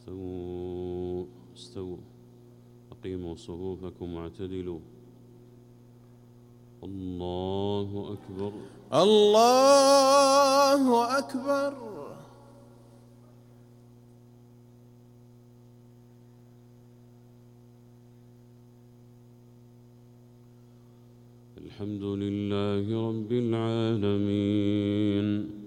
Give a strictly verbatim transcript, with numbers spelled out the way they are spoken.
استووا استووا أقيموا صفوفكم واعتدلوا. الله أكبر الله أكبر. الحمد لله رب العالمين